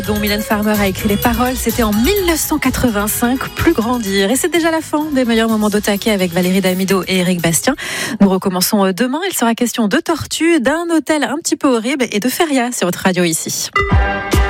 dont Mylène Farmer a écrit les paroles. C'était en 1985, Plus grandir. Et c'est déjà la fin des meilleurs moments d'Au Taquet avec Valérie Damido et Éric Bastien. Nous recommençons demain. Il sera question de tortues, d'un hôtel un petit peu horrible et de feria sur votre radio ici.